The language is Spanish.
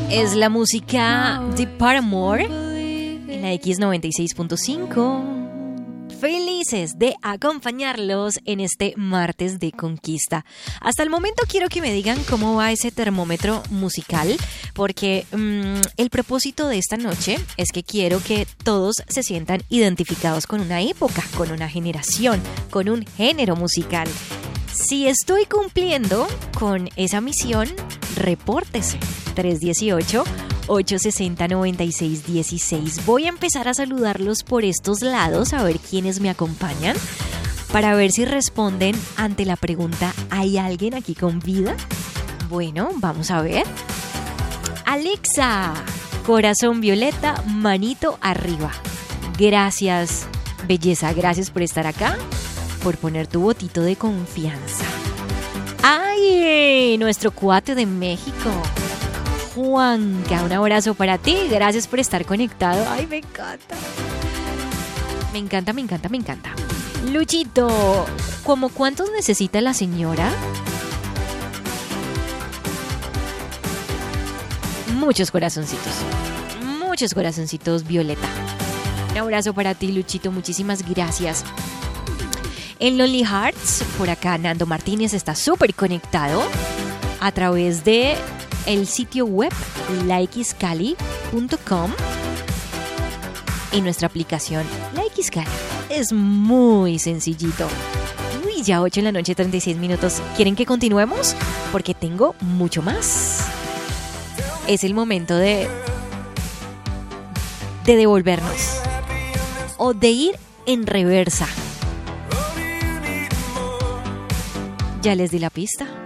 Es la música de Paramore en la X96.5. Felices de acompañarlos en este martes de conquista. Hasta el momento quiero que me digan cómo va ese termómetro musical, porque el propósito de esta noche es que quiero que todos se sientan identificados con una época, con una generación, con un género musical. Si estoy cumpliendo con esa misión, repórtese. 318-860-9616. Voy a empezar a saludarlos por estos lados, a ver quiénes me acompañan, para ver si responden ante la pregunta: ¿hay alguien aquí con vida? Bueno, vamos a ver. Alexa, corazón violeta, manito arriba. Gracias, belleza, gracias por estar acá, por poner tu votito de confianza. ¡Ay! Nuestro cuate de México, Juanca, un abrazo para ti, gracias por estar conectado. ¡Ay, me encanta! Me encanta, me encanta, me encanta. Luchito, ¿cómo cuántos necesita la señora? Muchos corazoncitos, Violeta. Un abrazo para ti, Luchito, muchísimas gracias. En Lonely Hearts, por acá Nando Martínez está súper conectado a través de el sitio web laxcali.com y nuestra aplicación LaXCali. Es muy sencillito. Uy, ya 8 de la noche, 36 minutos. ¿Quieren que continuemos? Porque tengo mucho más. Es el momento de devolvernos o de ir en reversa. Ya les di la pista.